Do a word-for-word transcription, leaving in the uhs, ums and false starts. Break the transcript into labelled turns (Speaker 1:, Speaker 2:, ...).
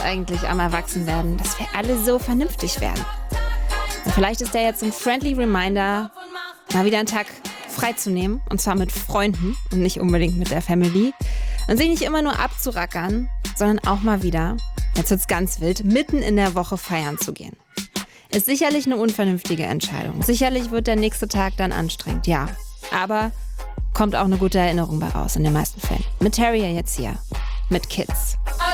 Speaker 1: eigentlich am Erwachsenwerden, dass wir alle so vernünftig werden. Und vielleicht ist der jetzt ein friendly Reminder, mal wieder einen Tag freizunehmen, und zwar mit Freunden und nicht unbedingt mit der Family. Und sich nicht immer nur abzurackern, sondern auch mal wieder, jetzt wird's ganz wild, mitten in der Woche feiern zu gehen. Ist sicherlich eine unvernünftige Entscheidung. Sicherlich wird der nächste Tag dann anstrengend, ja. Aber kommt auch eine gute Erinnerung bei raus in den meisten Fällen. Mit Terrier jetzt hier, mit Kids.